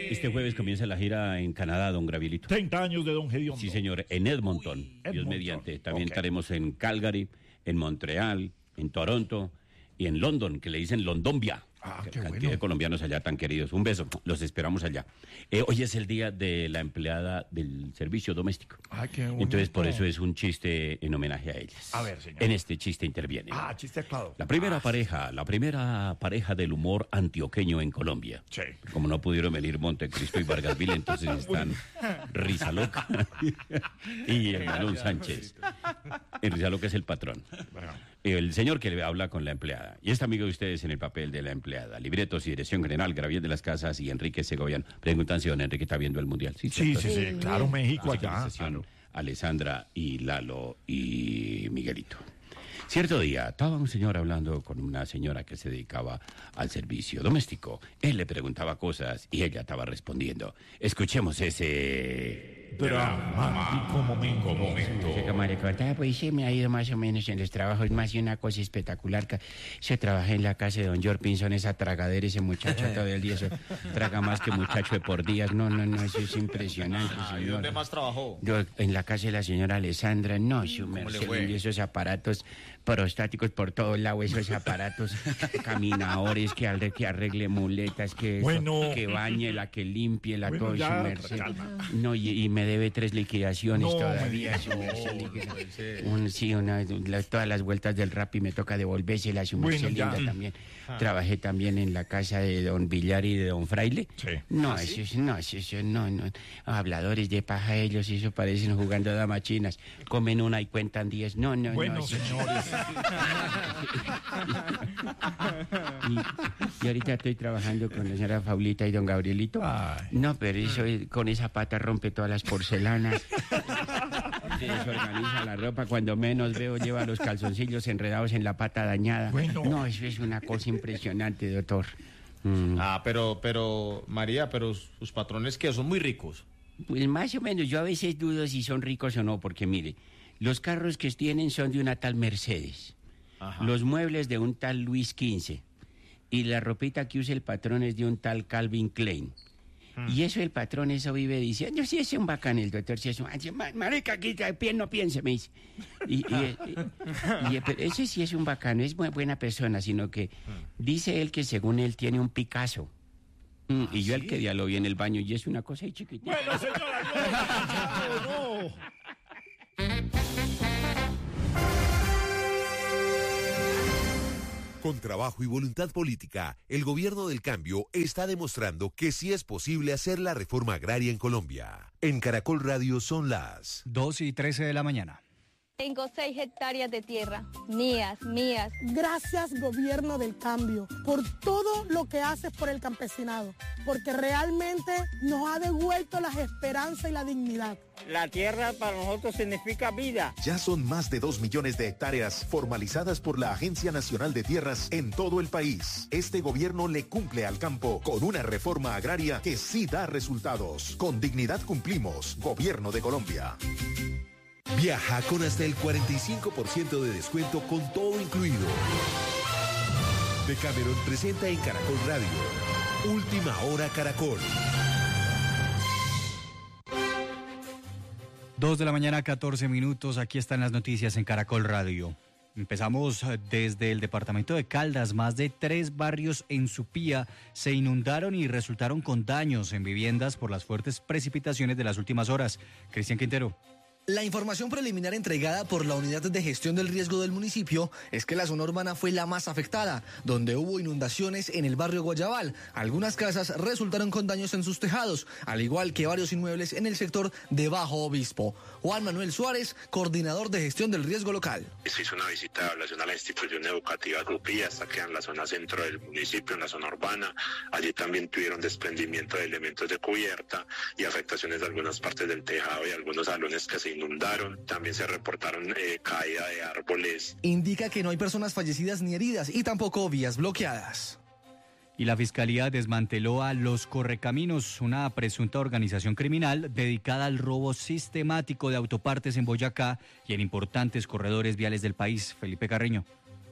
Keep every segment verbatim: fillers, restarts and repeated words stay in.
Este jueves comienza la gira en Canadá, don Gravielito. treinta años de Don Gediondo. Sí, señor, en Edmonton, Uy, Dios Edmonton. mediante. También Okay. estaremos en Calgary, en Montreal, en Toronto y en London, que le dicen Londombia. Ah, Qué qué cantidad bueno. de colombianos allá tan queridos. Un beso, los esperamos allá. Eh, hoy es el día de la empleada del servicio doméstico. Ay, qué bonito. Entonces, por eso es un chiste en homenaje a ellas. A ver, señor. En este chiste interviene. Ah, chiste claro. La primera Ah, pareja, la primera pareja del humor antioqueño en Colombia. Sí. Como no pudieron venir Montecristo y Vargasville, entonces están Risa Loca y el Malón Sánchez. El Risa Loca es el patrón. Bueno. El señor que le habla con la empleada. Y está amigo de ustedes en el papel de la empleada. Libretos y dirección general, Graviel de las Casas y Enrique Segoviano. Preguntan si don Enrique está viendo el Mundial. Sí, Sí, ¿cierto? sí, sí, claro, México allá. Musicalización, Alessandra y Lalo y Miguelito. Cierto día, estaba un señor hablando con una señora que se dedicaba al servicio doméstico. Él le preguntaba cosas y ella estaba respondiendo. Escuchemos ese... Dramático momento. Sí, como le contaba, pues sí, me ha ido más o menos en los trabajos, más de una cosa espectacular. Que se trabaja en la casa de don George Pinson, esa tragadera, ese muchacho todo el día, eso traga más que muchacho de por días. No, no, no, eso es impresionante, Ah, ¿y señor. dónde más trabajó? Yo, en la casa de la señora Alessandra, no, su ¿Cómo le merced, fue? y esos aparatos prostáticos por todo lado, esos aparatos caminadores, que arregle, que arregle muletas, que, eso, Bueno. que bañela, que limpie, Bueno, todo, ya, su merced. calma. No, y, y me debe tres liquidaciones No, todavía, me su diga. merced, No, liquida- puede ser. un, sí, una, la- todas las vueltas del rap y me toca devolvérselas, su Bueno, merced ya. linda también. Trabajé también en la casa de don Villar y de don Fraile. Sí. No, eso es, no, eso es, no, no. Habladores de paja ellos, eso parecen jugando damachinas. Comen una y cuentan diez. No, no, Bueno, no. eso- señores. y, y ahorita estoy trabajando con la señora Faulita y don Gabrielito. Ay. No, pero eso es- con esa pata rompe todas las porcelanas. Se desorganiza la ropa, cuando menos veo lleva los calzoncillos enredados en la pata dañada. Bueno. No, eso es una cosa impresionante, doctor. Mm. Ah, pero, pero, María, pero sus patrones que son muy ricos. Pues más o menos, yo a veces dudo si son ricos o no, porque mire, los carros que tienen son de una tal Mercedes, Ajá. los muebles de un tal Luis quince, y la ropita que usa el patrón es de un tal Calvin Klein. Y eso el patrón, eso vive diciendo, sí, es un bacán el doctor, sí es un... ay, ma- marica, aquí de pie no piense, me dice. Y, y, y- y- pero ese sí es un bacano, es bu- buena persona, sino que dice él que según él tiene un Picasso. Mm, y yo el que día lo vi en el baño y es una cosa ahí chiquitita. Bueno, señora, no, no. Con trabajo y voluntad política, el gobierno del cambio está demostrando que sí es posible hacer la reforma agraria en Colombia. En Caracol Radio son las... dos y trece de la mañana. Tengo seis hectáreas de tierra, mías, mías. Gracias, gobierno del cambio, por todo lo que haces por el campesinado, porque realmente nos ha devuelto las esperanzas y la dignidad. La tierra para nosotros significa vida. Ya son más de dos millones de hectáreas formalizadas por la Agencia Nacional de Tierras en todo el país. Este gobierno le cumple al campo con una reforma agraria que sí da resultados. Con dignidad cumplimos. Gobierno de Colombia. Viaja con hasta el cuarenta y cinco por ciento de descuento con todo incluido. Decameron presenta en Caracol Radio. Última hora Caracol. dos de la mañana, catorce minutos. Aquí están las noticias en Caracol Radio. Empezamos desde el departamento de Caldas. Más de tres barrios en Supía se inundaron y resultaron con daños en viviendas por las fuertes precipitaciones de las últimas horas. Cristian Quintero. La información preliminar entregada por la Unidad de Gestión del Riesgo del municipio es que la zona urbana fue la más afectada, donde hubo inundaciones en el barrio Guayabal. Algunas casas resultaron con daños en sus tejados, al igual que varios inmuebles en el sector de Bajo Obispo. Juan Manuel Suárez, coordinador de Gestión del Riesgo Local. Se hizo una visita de evaluación a la institución educativa Grupía, hasta que en la zona centro del municipio, en la zona urbana. Allí también tuvieron desprendimiento de elementos de cubierta y afectaciones de algunas partes del tejado y algunos salones que se inundaron. También se reportaron eh, caída de árboles. Indica que no hay personas fallecidas ni heridas y tampoco vías bloqueadas. Y la Fiscalía desmanteló a Los Correcaminos, una presunta organización criminal dedicada al robo sistemático de autopartes en Boyacá y en importantes corredores viales del país. Felipe Carreño.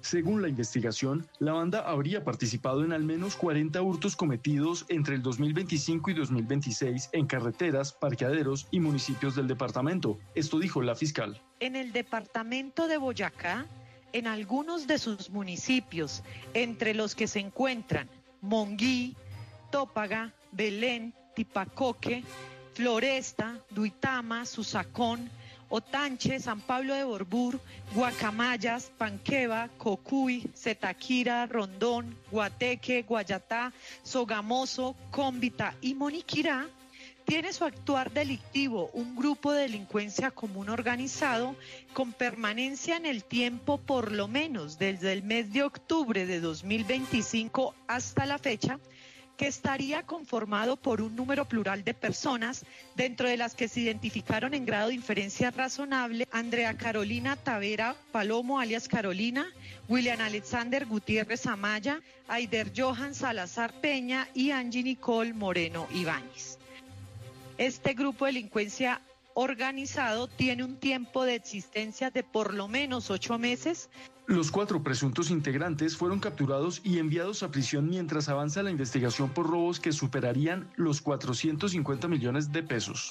Según la investigación, la banda habría participado en al menos cuarenta hurtos cometidos entre el dos mil veinticinco y dos mil veintiséis en carreteras, parqueaderos y municipios del departamento. Esto dijo la fiscal. En el departamento de Boyacá, en algunos de sus municipios, entre los que se encuentran Monguí, Tópaga, Belén, Tipacoque, Floresta, Duitama, Susacón, Otanche, San Pablo de Borbur, Guacamayas, Panqueva, Cocuy, Zetaquira, Rondón, Guateque, Guayatá, Sogamoso, Cómbita y Moniquirá, tiene su actuar delictivo un grupo de delincuencia común organizado con permanencia en el tiempo por lo menos desde el mes de octubre de dos mil veinticinco hasta la fecha, que estaría conformado por un número plural de personas, dentro de las que se identificaron en grado de inferencia razonable Andrea Carolina Tavera Palomo, alias Carolina, William Alexander Gutiérrez Amaya, Aider Johan Salazar Peña y Angie Nicole Moreno Ibáñez. Este grupo de delincuencia organizado tiene un tiempo de existencia de por lo menos ocho meses. Los cuatro presuntos integrantes fueron capturados y enviados a prisión mientras avanza la investigación por robos que superarían los cuatrocientos cincuenta millones de pesos.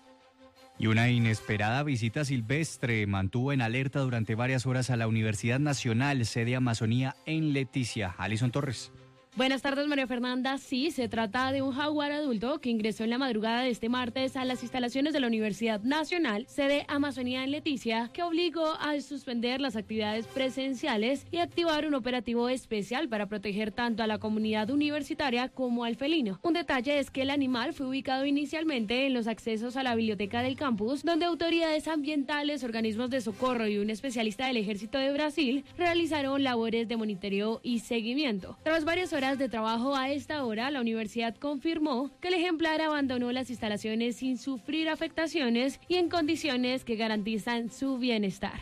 Y una inesperada visita silvestre mantuvo en alerta durante varias horas a la Universidad Nacional, sede Amazonía en Leticia. Alison Torres. Buenas tardes, María Fernanda. Sí, se trata de un jaguar adulto que ingresó en la madrugada de este martes a las instalaciones de la Universidad Nacional, sede Amazonía en Leticia, que obligó a suspender las actividades presenciales y activar un operativo especial para proteger tanto a la comunidad universitaria como al felino. Un detalle es que el animal fue ubicado inicialmente en los accesos a la biblioteca del campus, donde autoridades ambientales, organismos de socorro y un especialista del Ejército de Brasil realizaron labores de monitoreo y seguimiento. Tras varias horas de trabajo a esta hora, la universidad confirmó que el ejemplar abandonó las instalaciones sin sufrir afectaciones y en condiciones que garantizan su bienestar.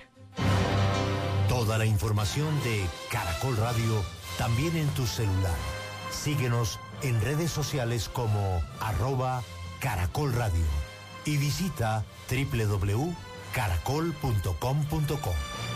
Toda la información de Caracol Radio también en tu celular. Síguenos en redes sociales como arroba Caracol Radio y visita doble u doble u doble u punto caracol punto com punto co.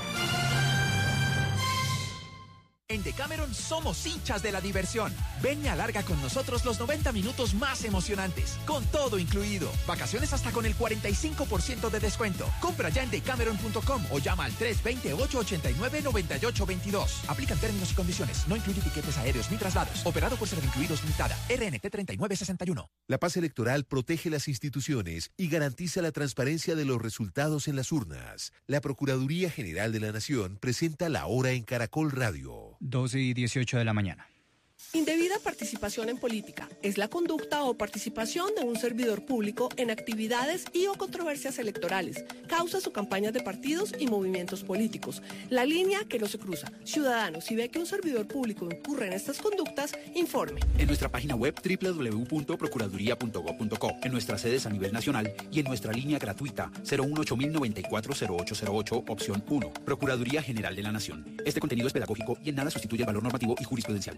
En Decameron somos hinchas de la diversión. Ven y alarga con nosotros los noventa minutos más emocionantes, con todo incluido. Vacaciones hasta con el cuarenta y cinco por ciento de descuento. Compra ya en decameron punto com o llama al tres dos cero, ocho ocho nueve, nueve ocho dos dos. Aplican términos y condiciones. No incluye tiquetes aéreos ni traslados. Operado por Servincluidos Limitada. R N T treinta y nueve sesenta y uno. La paz electoral protege las instituciones y garantiza la transparencia de los resultados en las urnas. La Procuraduría General de la Nación presenta La Hora en Caracol Radio. doce y dieciocho de la mañana. Indebida participación en política es la conducta o participación de un servidor público en actividades y o controversias electorales, causas o campañas de partidos y movimientos políticos. La línea que no se cruza. Ciudadanos, si ve que un servidor público incurre en estas conductas, informe. En nuestra página web doble u doble u doble u punto procuraduría punto gob punto co, en nuestras sedes a nivel nacional y en nuestra línea gratuita cero uno ocho mil noventa y cuatro cero ocho cero ocho, opción uno. Procuraduría General de la Nación. Este contenido es pedagógico y en nada sustituye el valor normativo y jurisprudencial.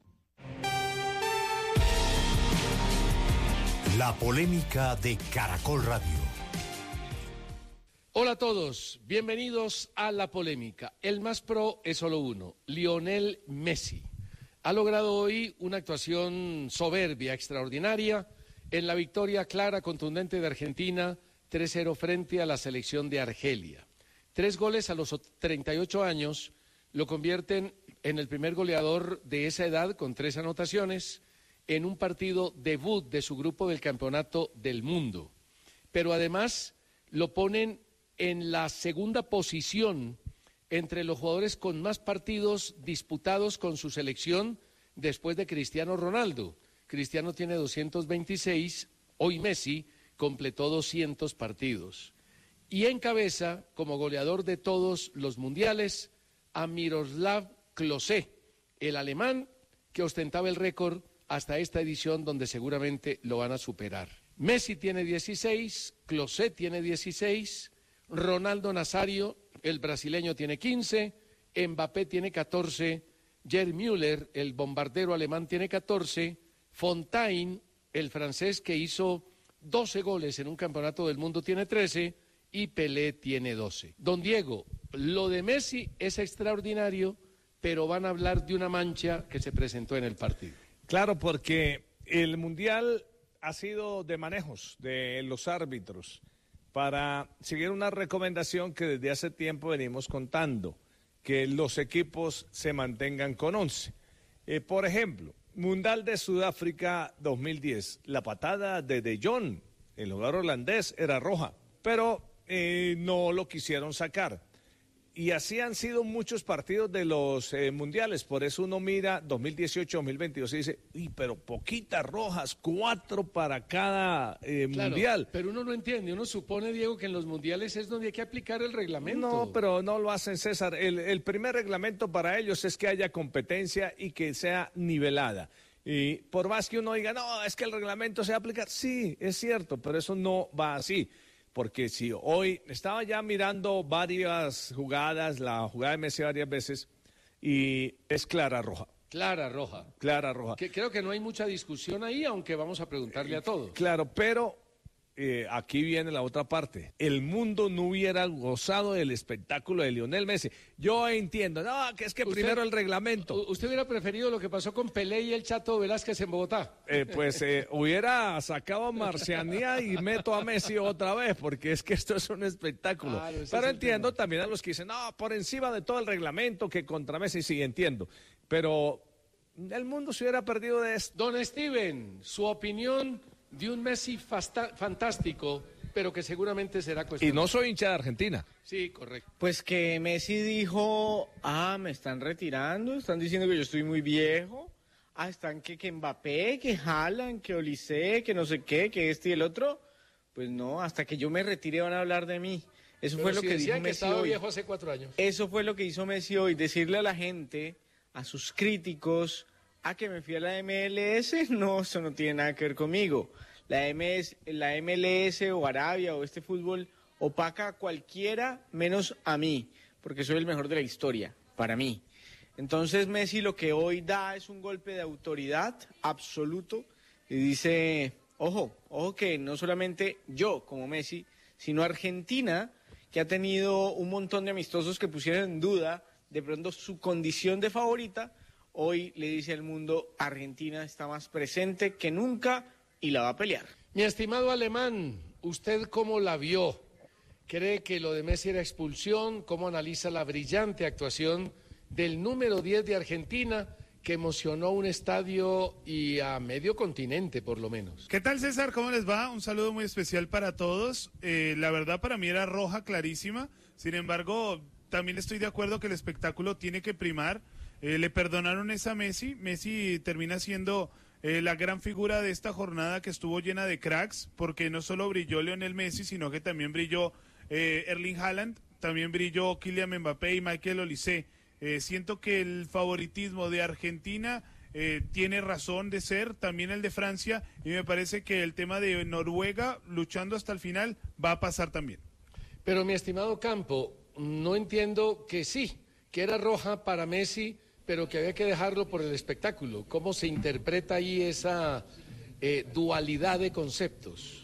La polémica de Caracol Radio. Hola a todos, bienvenidos a La Polémica. El más pro es solo uno, Lionel Messi. Ha logrado hoy una actuación soberbia, extraordinaria, en la victoria clara, contundente de Argentina, tres cero frente a la selección de Argelia. Tres goles a los treinta y ocho años lo convierten en el primer goleador de esa edad con tres anotaciones, en un partido debut de su grupo del Campeonato del Mundo. Pero además lo ponen en la segunda posición entre los jugadores con más partidos disputados con su selección después de Cristiano Ronaldo. Cristiano tiene doscientos veintiséis, hoy Messi completó doscientos partidos. Y encabeza, como goleador de todos los mundiales, a Miroslav Klose, el alemán que ostentaba el récord hasta esta edición, donde seguramente lo van a superar. Messi tiene dieciséis, Klose tiene dieciséis, Ronaldo Nazario, el brasileño, tiene quince, Mbappé tiene catorce, Gerd Müller, el bombardero alemán, tiene catorce, Fontaine, el francés que hizo doce goles en un campeonato del mundo, tiene trece, y Pelé tiene doce. Don Diego, lo de Messi es extraordinario, pero van a hablar de una mancha que se presentó en el partido. Claro, porque el Mundial ha sido de manejos de los árbitros para seguir una recomendación que desde hace tiempo venimos contando, que los equipos se mantengan con once. Eh, por ejemplo, Mundial de Sudáfrica dos mil diez, la patada de De Jong, el jugador holandés, era roja, pero eh, no lo quisieron sacar. Y así han sido muchos partidos de los eh, mundiales, por eso uno mira dos mil dieciocho, dos mil veintidós y dice, uy, pero poquitas rojas, cuatro para cada eh, Claro, mundial. pero uno no entiende, uno supone, Diego, que en los mundiales es donde hay que aplicar el reglamento. No, pero no lo hacen, César. El, el primer reglamento para ellos es que haya competencia y que sea nivelada. Y por más que uno diga, no, es que el reglamento se va a aplicar, sí, es cierto, pero eso no va así. Porque si hoy estaba ya mirando varias jugadas, la jugada de Messi varias veces, y es clara roja. Clara roja. Clara roja. Que creo que no hay mucha discusión ahí, aunque vamos a preguntarle a todos. Claro, pero eh, aquí viene la otra parte. El mundo no hubiera gozado del espectáculo de Lionel Messi. Yo entiendo, no, que es que Usted- primero el reglamento. ¿Usted hubiera preferido lo que pasó con Pelé y el Chato Velázquez en Bogotá? Eh, pues eh, hubiera sacado a Marcianía y meto a Messi otra vez, porque es que esto es un espectáculo. Claro, ese Pero es el entiendo también a los que dicen, no, por encima de todo el reglamento que contra Messi, sí, entiendo. Pero el mundo se hubiera perdido de esto. Don Steven, su opinión de un Messi fasta- fantástico, pero que seguramente será Y cuestionado. no soy hincha de Argentina. Sí, correcto. Pues que Messi dijo, ah, me están retirando, están diciendo que yo estoy muy viejo, ah, están que, que Mbappé, que Haaland, que Olise, que no sé qué, que este y el otro. Pues no, hasta que yo me retire van a hablar de mí. Eso Pero fue lo si que decían dijo que Messi estaba hoy. viejo hace cuatro años. Eso fue lo que hizo Messi hoy, decirle a la gente, a sus críticos, a que me fui a la M L S, no, eso no tiene nada que ver conmigo. La, M S, la M L S o Arabia o este fútbol opaca a cualquiera menos a mí, porque soy el mejor de la historia, para mí. Entonces Messi lo que hoy da es un golpe de autoridad absoluto y dice, ojo, ojo que no solamente yo como Messi, sino Argentina, que ha tenido un montón de amistosos que pusieron en duda de pronto su condición de favorita, hoy le dice al mundo, Argentina está más presente que nunca y la va a pelear. Mi estimado Alemán, ¿usted cómo la vio? ¿Cree que lo de Messi era expulsión? ¿Cómo analiza la brillante actuación del número diez de Argentina que emocionó un estadio y a medio continente por lo menos? ¿Qué tal, César? ¿Cómo les va? Un saludo muy especial para todos. Eh, la verdad, para mí era roja clarísima. Sin embargo, también estoy de acuerdo que el espectáculo tiene que primar. Eh, le perdonaron esa a Messi. Messi termina siendo eh, la gran figura de esta jornada que estuvo llena de cracks, porque no solo brilló Lionel Messi, sino que también brilló eh, Erling Haaland, también brilló Kylian Mbappé y Michael Olise. Eh, siento que el favoritismo de Argentina eh, tiene razón de ser, también el de Francia, y me parece que el tema de Noruega, luchando hasta el final, va a pasar también. Pero mi estimado Campo, no entiendo que sí, que era roja para Messi, pero que había que dejarlo por el espectáculo. ¿Cómo se interpreta ahí esa eh, dualidad de conceptos?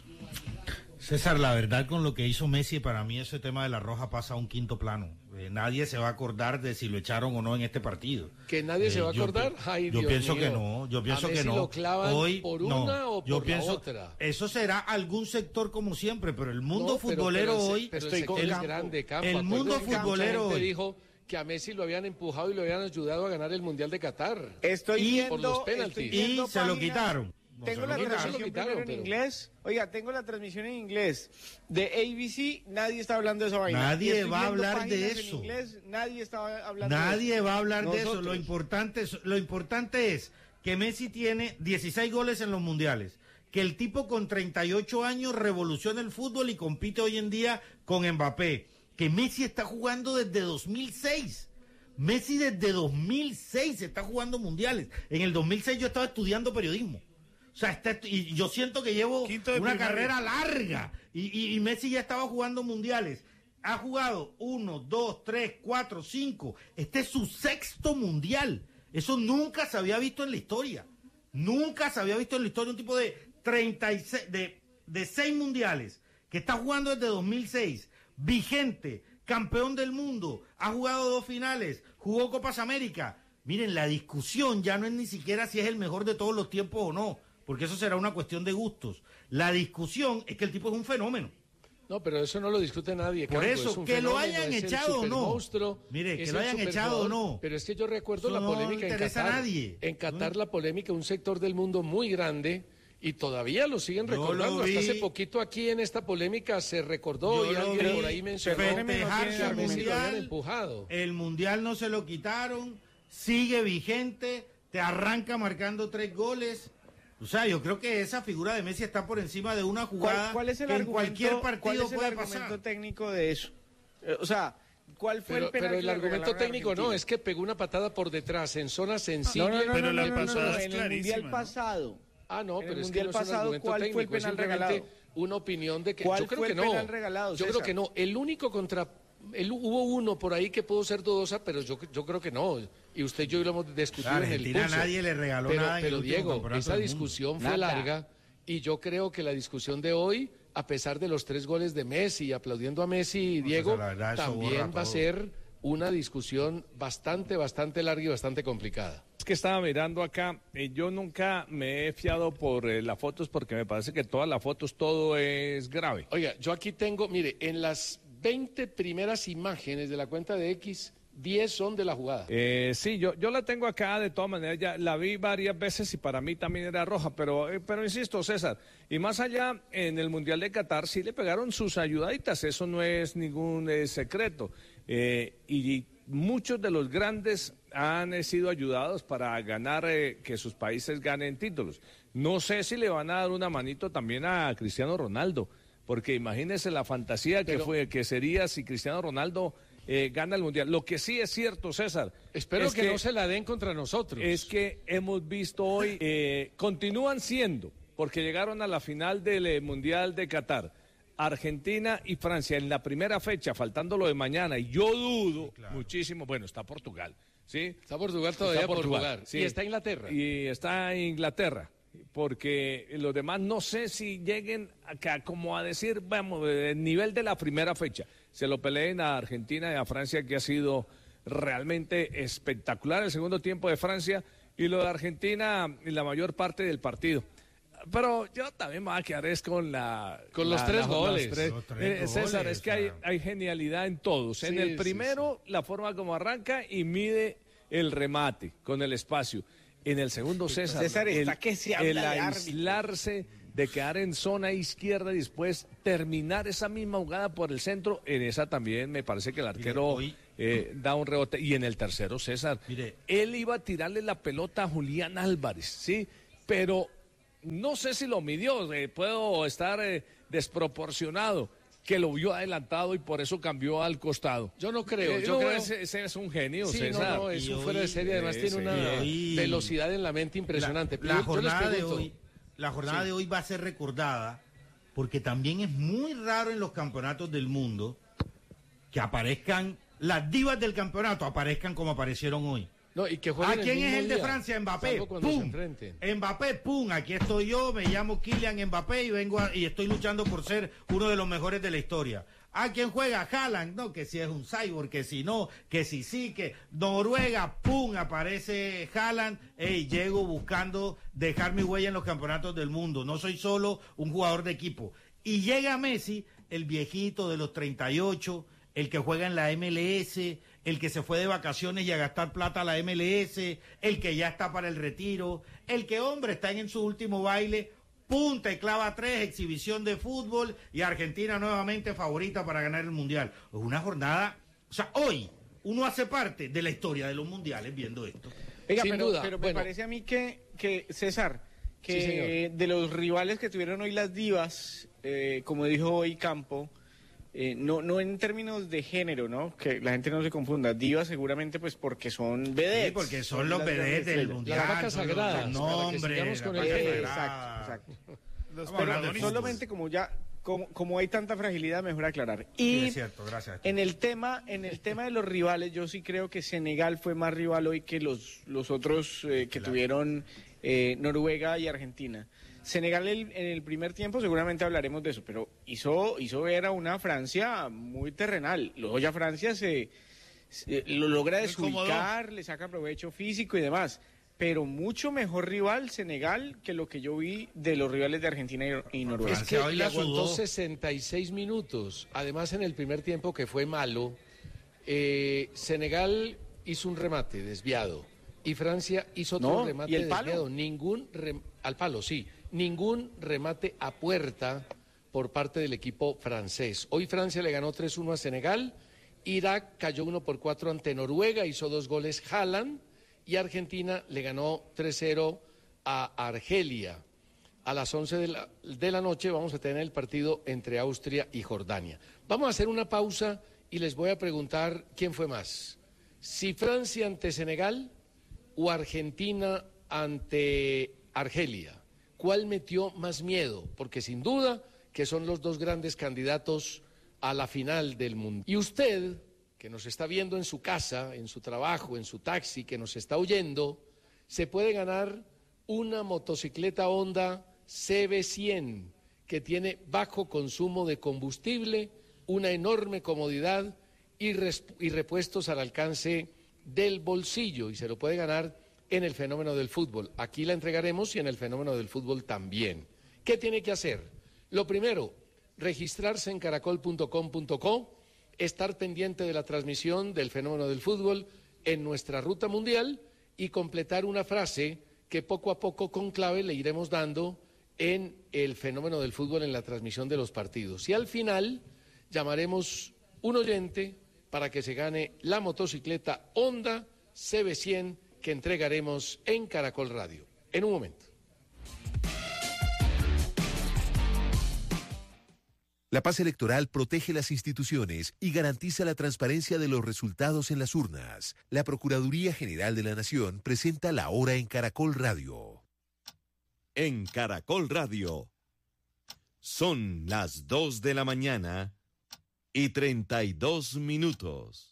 César, la verdad con lo que hizo Messi, para mí ese tema de la roja pasa a un quinto plano. Eh, nadie se va a acordar de si lo echaron o no en este partido. ¿Que nadie Eh, se va a yo acordar? pi- Ay, yo Dios pienso mío. que no, yo pienso ¿A que Messi no. lo clavan Hoy, por no, una o yo por pienso, la otra? Eso será algún sector como siempre, pero el mundo No, pero- futbolero pero el se- hoy, pero el estoy sector con es Campo. grande, Campo. El mundo Acuérdese que futbolero mucha gente hoy. dijo que a Messi lo habían empujado y lo habían ayudado a ganar el Mundial de Qatar. Estoy y viendo, por los estoy penaltis. viendo Y se lo páginas- quitaron. No, Tengo se la lo quitaron. transmisión Se lo quitaron, primero en pero- inglés. Oiga, tengo la transmisión en inglés. De A B C, nadie está hablando de esa vaina. Nadie Y estoy va a viendo hablar de páginas en eso. inglés, nadie está hablando de Nadie eso. va a hablar de eso. Nosotros. Lo importante, es, lo importante es que Messi tiene dieciséis goles en los mundiales. Que el tipo con treinta y ocho años revoluciona el fútbol y compite hoy en día con Mbappé. Que Messi está jugando desde dos mil seis. Messi desde dos mil seis está jugando mundiales. En el dos mil seis yo estaba estudiando periodismo. O sea, está, y yo siento que llevo una primaria. carrera larga. Y, y- y Messi ya estaba jugando mundiales. Ha jugado uno, dos, tres, cuatro, cinco. Este es su sexto mundial. Eso nunca se había visto en la historia. Nunca se había visto en la historia un tipo de treinta y seis, de, de seis mundiales, que está jugando desde dos mil seis, vigente, campeón del mundo, ha jugado dos finales, jugó Copas América. Miren, la discusión ya no es ni siquiera si es el mejor de todos los tiempos o no, porque eso será una cuestión de gustos. La discusión es que el tipo es un fenómeno. No, pero eso no lo discute nadie. Por Campo, eso, que lo hayan echado o no. Monstruo, Mire, que lo hayan echado o no. Pero es que yo recuerdo eso la polémica no interesa en Qatar. A nadie. En Qatar la polémica, un sector del mundo muy grande, y todavía lo siguen recordando. Hasta hace poquito aquí en esta polémica se recordó Yo y alguien vi, por ahí mencionó festejarse que a el Messi lo habían mundial, empujado. El mundial no se lo quitaron, sigue vigente, te arranca marcando tres goles. O sea, yo creo que esa figura de Messi está por encima de una jugada ¿Cuál, cuál es el que en argumento, cualquier partido ¿cuál es el puede argumento pasar. técnico de eso? Eh, o sea, ¿cuál fue Pero, el penal pero que el le argumento regalaron a técnico no, Argentina? es que pegó una patada por detrás en zona sensible. No, no, no, pero no, la no, no, pasada no, es en el clarísima, mundial ¿no? pasado. Ah, no, En pero el es que mundial no es un pasado, argumento ¿cuál fue el técnico, es penal simplemente regalado? una opinión de que ¿Cuál yo creo fue que el no. penal regalado, Yo creo César? que no. El único contra el, hubo uno por ahí que pudo ser dudosa, pero yo, yo creo que no. Y usted y yo lo hemos discutido A en el Argentina pulso. nadie le regaló pero, nada en el pero último Diego, campeonato esa del mundo. discusión fue Nada. larga y yo creo que la discusión de hoy, a pesar de los tres goles de Messi, aplaudiendo a Messi y Diego, la verdad, eso también borra va a todo. ser una discusión bastante, bastante larga y bastante complicada. Es que estaba mirando acá, eh, yo nunca me he fiado por eh, las fotos porque me parece que todas las fotos todo es grave. Oiga, yo aquí tengo, mire, en las veinte primeras imágenes de la cuenta de X, diez son de la jugada. Eh, sí, yo, yo la tengo acá de todas maneras, ya la vi varias veces y para mí también era roja, pero, eh, pero insisto, César, y más allá, en el Mundial de Qatar sí le pegaron sus ayudaditas, eso no es ningún eh, secreto, eh, y muchos de los grandes han eh, sido ayudados para ganar, eh, que sus países ganen títulos. No sé si le van a dar una manito también a Cristiano Ronaldo, porque imagínese la fantasía que Pero- fue que sería si Cristiano Ronaldo eh, gana el Mundial. Lo que sí es cierto, César. Espero es que, no se la den contra nosotros. Es que hemos visto hoy, eh, continúan siendo, porque llegaron a la final del eh, Mundial de Qatar, Argentina y Francia en la primera fecha, faltando lo de mañana, y yo dudo muchísimo, bueno, está Portugal, ¿sí? Está Portugal todavía Está por Portugal, jugar. sí. Y está Inglaterra. Y está Inglaterra, porque los demás no sé si lleguen acá como a decir, vamos, el nivel de la primera fecha. Se lo peleen a Argentina y a Francia, que ha sido realmente espectacular el segundo tiempo de Francia, y lo de Argentina en la mayor parte del partido. Pero yo también me voy a quedar es con la... Con los la- tres la- goles. tres- Los tres Eh, César, goles, es que hay, o sea. hay genialidad en todos. En Sí, el sí, primero, la forma como arranca y mide el remate con el espacio. En el segundo, César, César, está el, que se habla el de árbitros. aislarse, de quedar en zona izquierda y después terminar esa misma jugada por el centro, en esa también me parece que el arquero eh, da un rebote. Y en el tercero, César, él iba a tirarle la pelota a Julián Álvarez, ¿sí? Pero no sé si lo midió, eh, puedo estar eh, desproporcionado, que lo vio adelantado y por eso cambió al costado. Yo no creo, Eh, yo no, creo... Ese, ese es un genio, Sí, César. no, no, es Y un hoy- fuera de serie, además eh, tiene sí. una hoy- velocidad en la mente impresionante. La, la Yo- yo les jornada de pregunto- hoy, la jornada Sí. de hoy va a ser recordada porque también es muy raro en los campeonatos del mundo que aparezcan las divas del campeonato, aparezcan como aparecieron hoy. No, y que ¿A jueguen quién es mismo el de día, Francia? Mbappé. salvo cuando se ¡Pum! enfrenten. Mbappé, pum, aquí estoy yo, me llamo Kylian Mbappé y vengo a- y estoy luchando por ser uno de los mejores de la historia. ¿A quién juega? Haaland, no, que si es un cyborg, que si no, que si sí, que Noruega, pum, aparece Haaland, ey, llego buscando dejar mi huella en los campeonatos del mundo, no soy solo un jugador de equipo. Y llega Messi, el viejito de los treinta y ocho, el que juega en la M L S, el que se fue de vacaciones y a gastar plata a la M L S, el que ya está para el retiro, el que, hombre, está en su último baile, punta y clava tres, exhibición de fútbol y Argentina nuevamente favorita para ganar el Mundial. Es una jornada, o sea, hoy uno hace parte de la historia de los mundiales viendo esto. Oiga, Sin pero, duda, pero bueno. me parece a mí que, que César, Sí, que señor. de los rivales que tuvieron hoy las divas, eh, como dijo hoy Campo, eh, no, no en términos de género, ¿no? Que la gente no se confunda. Divas seguramente pues porque son vedettes. Sí, porque son los las vedettes grandes del estrellas. mundial. Las vacas son los- sagradas, los para que nombres, sigamos con la el vaca tema. sagrada. Exacto, exacto. Los Pero protagonistas. solamente como ya, como, como hay tanta fragilidad, mejor aclarar. Sí, Y es cierto, gracias. en el tema, en el tema de los rivales, yo sí creo que Senegal fue más rival hoy que los, los otros eh, que tuvieron eh, Noruega y Argentina. Senegal el- en el primer tiempo seguramente hablaremos de eso, pero hizo, hizo ver a una Francia muy terrenal. Luego ya Francia se, lo logra desubicar, le saca provecho físico y demás. Pero mucho mejor rival Senegal que lo que yo vi de los rivales de Argentina y Noruega. Es que le aguantó sesenta y seis minutos. Además, en el primer tiempo, que fue malo, eh, Senegal hizo un remate desviado y Francia hizo otro No, remate ¿y el palo? desviado. Ningún rem- al palo, sí. Ningún remate a puerta por parte del equipo francés. Hoy Francia le ganó tres uno a Senegal. Irak cayó uno por cuatro ante Noruega, hizo dos goles Haaland. Y Argentina le ganó tres cero a Argelia. A las once de la, de la noche vamos a tener el partido entre Austria y Jordania. Vamos a hacer una pausa y les voy a preguntar quién fue más. Si Francia ante Senegal o Argentina ante Argelia. ¿Cuál metió más miedo? Porque sin duda que son los dos grandes candidatos a la final del mundo. Y usted, que nos está viendo en su casa, en su trabajo, en su taxi, que nos está oyendo, se puede ganar una motocicleta Honda C B cien que tiene bajo consumo de combustible, una enorme comodidad y, y repuestos al alcance del bolsillo, y se lo puede ganar en el Fenómeno del Fútbol. Aquí la entregaremos y en el Fenómeno del Fútbol también. ¿Qué tiene que hacer? Lo primero, registrarse en caracol punto com punto co, estar pendiente de la transmisión del Fenómeno del Fútbol en nuestra ruta mundial y completar una frase que poco a poco con clave le iremos dando en el Fenómeno del Fútbol en la transmisión de los partidos. Y al final llamaremos un oyente para que se gane la motocicleta Honda C B cien que entregaremos en Caracol Radio. En un momento. La paz electoral protege las instituciones y garantiza la transparencia de los resultados en las urnas. La Procuraduría General de la Nación presenta La Hora en Caracol Radio. En Caracol Radio son las dos de la mañana y treinta y dos minutos.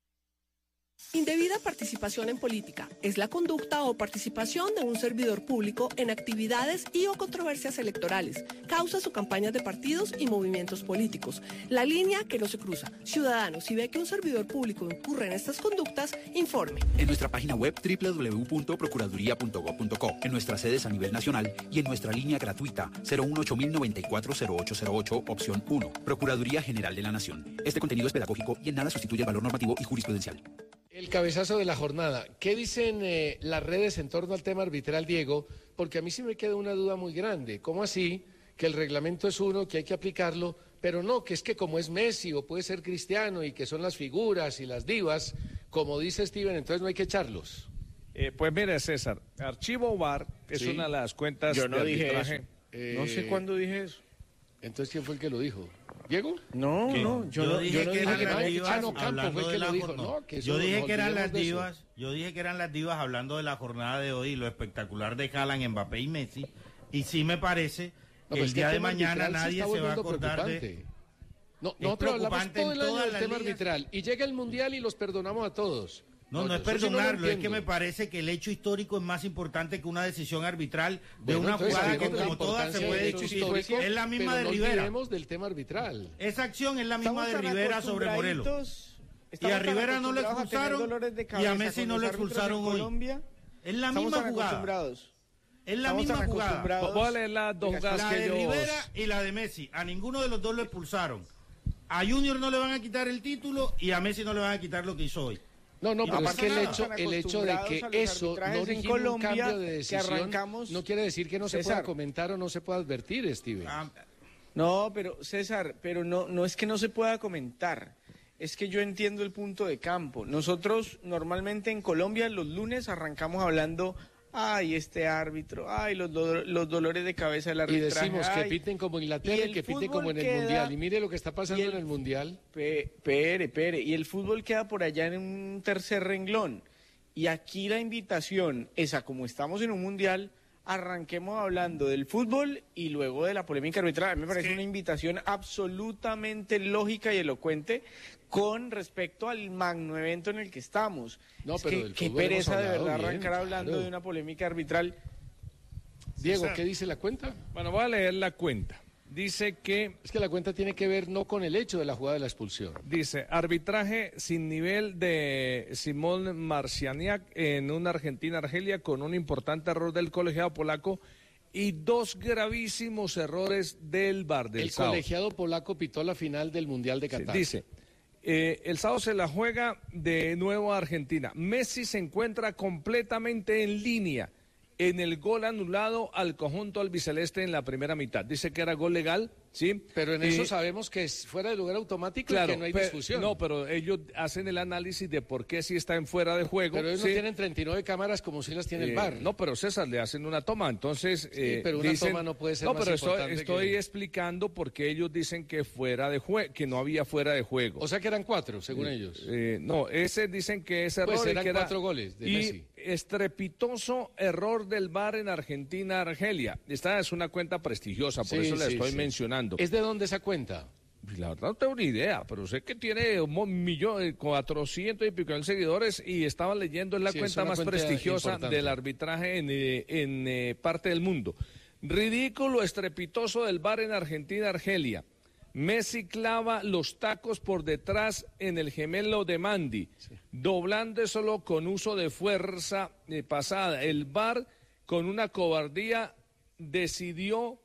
Indebida participación en política es la conducta o participación de un servidor público en actividades y o controversias electorales, causas o campañas de partidos y movimientos políticos. La línea que no se cruza. Ciudadanos, si ve que un servidor público incurre en estas conductas, informe. En nuestra página web doble u doble u doble u punto procuraduría punto gob punto co, en nuestras sedes a nivel nacional y en nuestra línea gratuita cero uno ocho nueve cuatro cero ocho cero ocho, opción uno. Procuraduría General de la Nación. Este contenido es pedagógico y en nada sustituye el valor normativo y jurisprudencial. El cabezazo de la jornada. ¿Qué dicen eh, las redes en torno al tema arbitral, Diego? Porque a mí sí me queda una duda muy grande. ¿Cómo así que el reglamento es uno, que hay que aplicarlo, pero no, que es que como es Messi o puede ser Cristiano y que son las figuras y las divas, como dice Steven, entonces no hay que echarlos? Eh, pues mire, César, Archivo V A R es Sí. una de las cuentas Yo no de dije arbitraje. eso. Eh, No sé cuándo dije eso. Entonces, ¿quién fue el que lo dijo? ¿Diego? No, ¿Qué? no, yo, Yo no dije yo no que dije eran que las no. divas Chano Campo hablando fue el de que la lo dijo, jornada. ¿no? Que eso Yo dije nos que eran olvidemos las de eso. divas, yo dije que eran las divas hablando de la jornada de hoy, lo espectacular de Haaland, Mbappé y Messi, y sí me parece No, que pero el es que día el de tema mañana arbitral nadie está se va a volviendo acordar de... preocupante. No, Es nosotros hablamos preocupante todo en el año todas del las tema ligas. arbitral y llega el Mundial y los perdonamos a todos. No, no es eso sí lo perdonarlo, es que entiendo. me parece que el hecho histórico es más importante que una decisión arbitral de Bueno, una entonces, jugada que hablemos de la como todas se importancia puede del hecho discutir. histórico, Es la misma pero de no Rivera. olvidemos del tema arbitral. Esa acción es la misma Estamos de tan Rivera sobre Morelos. acostumbraditos- Y estamos a tan Rivera no le acostumbrados a tener expulsaron dolores de y a cabeza Messi con no los le árbitros expulsaron en hoy. Colombia. Es la Estamos misma tan jugada. acostumbrados. Es la Estamos misma tan jugada. acostumbrados. Voy a leer las dos jugadas La que de ellos... Rivera y la de Messi. A ninguno de los dos lo expulsaron. A Junior no le van a quitar el título y a Messi no le van a quitar lo que hizo hoy. No, no, Y pero no es pasa que el nada. hecho, el hecho de que Acostumbrados a los eso no arbitrajes en origine un Colombia, cambio de que decisión arrancamos- no quiere decir que no se César. pueda comentar o no se pueda advertir, Steven. Ah, No, pero César, pero no, no es que no se pueda comentar. Es que yo entiendo el punto de campo. Nosotros normalmente en Colombia los lunes arrancamos hablando, ay, este árbitro, ay, los, do- los dolores de cabeza del Y arbitraje. decimos que ay, piten como y Inglaterra y, el que piten fútbol como en el queda- Mundial. Y mire lo que está pasando y el- en el Mundial. Pe- Pere, pere. Y el fútbol queda por allá en un tercer renglón. Y aquí la invitación es a, como estamos en un mundial, arranquemos hablando del fútbol y luego de la polémica arbitral. A mí me parece una invitación absolutamente lógica y elocuente con respecto al magno evento en el que estamos. No, Es pero que, del qué fútbol hemos pereza de hablado verdad bien, arrancar hablando claro. de una polémica arbitral. Diego, César. ¿qué dice la cuenta? Bueno, voy a leer la cuenta. dice que... Es que la cuenta tiene que ver no con el hecho de la jugada de la expulsión. Dice, arbitraje sin nivel de Simón Marcianiak en una Argentina-Argelia con un importante error del colegiado polaco y dos gravísimos errores del V A R del El sábado. colegiado polaco pitó la final del Mundial de Qatar. Sí, dice, eh, el sábado se la juega de nuevo a Argentina. Messi se encuentra completamente en línea en el gol anulado al conjunto albiceleste en la primera mitad. Dice que era gol legal, ¿sí? Pero en Eh, eso sabemos que es fuera de lugar automático claro, y que no hay pe- discusión. No, pero ellos hacen el análisis de por qué si está en fuera de juego. Pero ellos ¿sí? no tienen treinta y nueve cámaras como si las tiene el Eh, V A R. No, pero César, le hacen una toma, entonces... eh, pero una dicen- toma no puede ser No, más pero estoy, importante estoy que- explicando por qué ellos dicen que fuera de jue que no había fuera de juego. O sea que eran cuatro, según Eh, ellos. eh, no, ese dicen que es error Pues y eran que era- cuatro goles de y Messi. estrepitoso error del V A R en Argentina-Argelia. Esta es una cuenta prestigiosa, por Sí, eso la sí, estoy sí. mencionando. ¿Es de dónde esa cuenta? La verdad no tengo ni idea, pero sé que tiene un mo- millón, eh, cuatrocientos y pico mil seguidores y estaba leyendo, es la Sí, es cuenta una más cuenta prestigiosa importante. del arbitraje en, eh, en eh, parte del mundo. Ridículo estrepitoso del V A R en Argentina-Argelia. Messi clava los tacos por detrás en el gemelo de Mandi, doblándoselo con uso de fuerza eh, pasada. El V A R, con una cobardía, decidió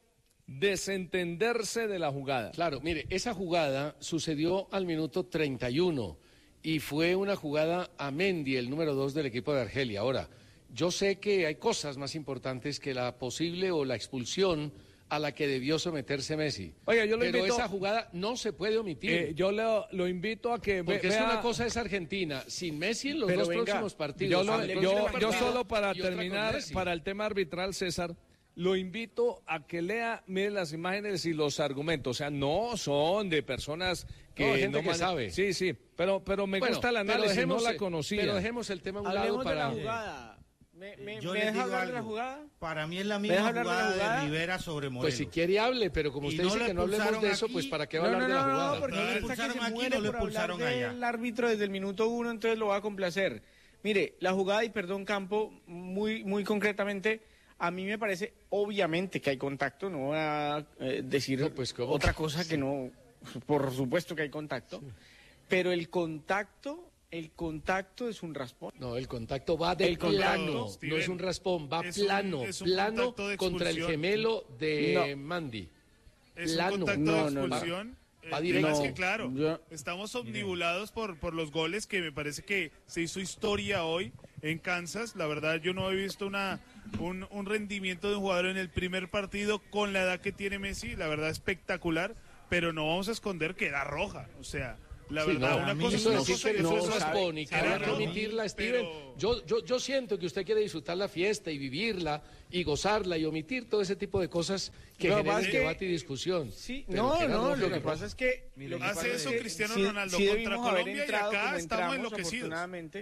desentenderse de la jugada. Claro, mire, esa jugada sucedió al minuto treinta y uno y fue una jugada a Mendy, el número dos del equipo de Argelia. Ahora, yo sé que hay cosas más importantes que la posible o la expulsión a la que debió someterse Messi. Oiga, yo lo Pero invito- esa jugada no se puede omitir. Eh, yo lo, lo invito a que ve- Porque es vea- una cosa es Argentina, sin Messi en los Pero dos venga, próximos partidos. Yo, lo- al yo- próximo yo partido solo para y otra con terminar, Messi. para el tema arbitral, César, lo invito a que lea, mire las imágenes y los argumentos. O sea, no son de personas que No, gente que mane- sabe. Sí, sí, pero, pero me Bueno, gusta el pero análisis, dejemos, no la eh, conocía. Pero dejemos el tema a un Hablemos lado de la para... jugada. ¿Me, me, Yo me les deja digo hablar de la algo. jugada? Para mí es la ¿Me deja misma hablar de la jugada de, jugada? Rivera sobre Morelos. Pues si quiere hable, pero como Y usted no dice lo que no hablemos expulsaron de eso, aquí. pues ¿para qué va No, a hablar no, de la no, jugada? no, porque No lo él está que expulsaron se aquí, muere no lo por hablar expulsaron allá. del árbitro desde el minuto uno, entonces lo va a complacer. Mire, la jugada, y perdón Campo, muy, muy concretamente, a mí me parece obviamente que hay contacto, no voy a eh, decir No, pues, ¿cómo? otra cosa que no, por supuesto que hay contacto, pero el contacto, el contacto es un raspón. No, el contacto va de El contacto, plano, Steven, no es un raspón, va es un- plano, es un plano contacto de contra el expulsión. gemelo de No. Mandy. Es Plano. un contacto No, de no, no. expulsión. Va El directo. tema es que, No, claro, yo- estamos omnibulados por, por los goles que me parece que se hizo historia hoy en Kansas. La verdad, yo no he visto una un, un rendimiento de un jugador en el primer partido con la edad que tiene Messi. La verdad, espectacular, pero no vamos a esconder que era roja. O sea, la Sí, verdad, no, una a mí cosa es Eso una decir cosa que y no otra es es otra. raspón y que Era hay que roja, omitirla, Steven. pero- Yo, yo, yo siento que usted quiere disfrutar la fiesta y vivirla y gozarla y omitir todo ese tipo de cosas que Lo que generen pasa es que- debate y discusión. Sí, Pero no, que era no, roja, lo era que roja. pasa es que... lo que Hace pasa es eso que Cristiano sí- Ronaldo sí contra debimos haber Colombia y entrado acá como estamos entramos, enloquecidos. afortunadamente.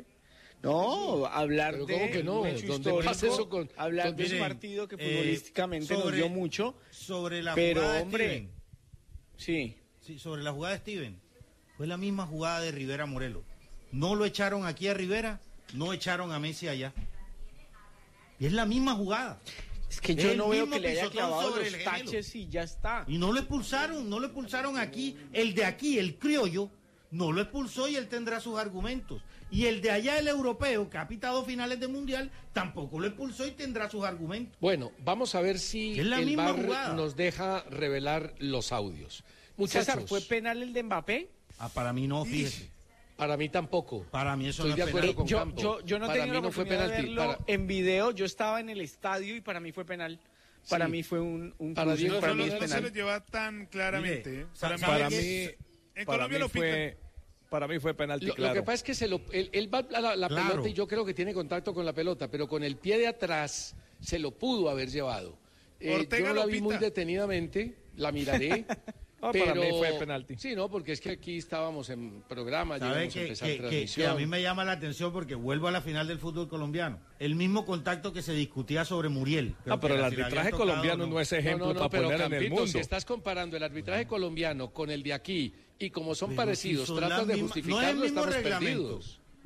No, hablar Pero de ¿cómo que no? un hecho ¿Dónde histórico, pasa eso con- hablar con- de ese Miren, partido que eh, futbolísticamente nos sobre- dio mucho, Sobre la pero jugada de hombre, Steven. sí. Sí, sobre la jugada de Steven. Fue la misma jugada de Rivera Morelos. No lo echaron aquí a Rivera, no echaron a Messi allá. Y es la misma jugada. Es que Es yo el no veo mismo que le haya pisotón clavado sobre los el gemelo. taches y ya está. Y no lo expulsaron, no lo expulsaron aquí. El de aquí, el criollo, no lo expulsó y él tendrá sus argumentos. Y el de allá, el europeo, que ha pitado finales de mundial, tampoco lo expulsó y tendrá sus argumentos. Bueno, vamos a ver si Es la el misma V A R jugada. nos deja revelar los audios. Muchachos, César, ¿fue penal el de Mbappé? Ah, para mí no, fíjese. para mí tampoco. Para mí eso Estoy no de es acuerdo penal. con Yo, Campo. yo, yo no Para tenía mí la no fue oportunidad de penalti. verlo Para- en video, yo estaba en el estadio y para mí fue penal. Para Sí. mí fue un, un Para cruce, Diego para mí no, es no se penal. lo lleva tan claramente. Mire, ¿eh? Para, ¿sabe Para mí, qué? es- mí, en para Colombia mí lo fue, para mí fue penalti, Lo, claro. lo que pasa es que se lo, él, él va a la, la Claro. pelota y yo creo que tiene contacto con la pelota, pero con el pie de atrás se lo pudo haber llevado. Eh, Ortega yo no la lo vi pita. muy detenidamente, la miraré. Ah, pero... para mí fue penalti. Sí, no, porque es que aquí estábamos en programa, ya ¿Sabe íbamos a que, empezar que- que- transmisión. que a mí me llama la atención porque vuelvo a la final del fútbol colombiano? El mismo contacto que se discutía sobre Muriel. Creo Ah, pero que el era, si le arbitraje habían tocado colombiano o no es No, ejemplo no, no, para pero poner en el Campito, mundo. si estás comparando el arbitraje colombiano con el de aquí y como son Pero parecidos, si son tratas las de mismas- justificarlo, no es el mismo estamos reglamento. perdidos.